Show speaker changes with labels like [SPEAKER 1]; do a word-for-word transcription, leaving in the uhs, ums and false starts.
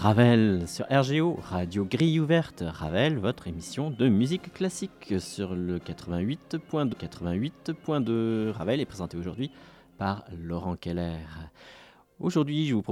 [SPEAKER 1] Ravel sur R G O, Radio Grille Ouverte. Ravel, votre émission de musique classique sur le quatre-vingt-huit point deux. quatre-vingt-huit point deux. Ravel est présenté aujourd'hui par Laurent Keller. Aujourd'hui, je vous propose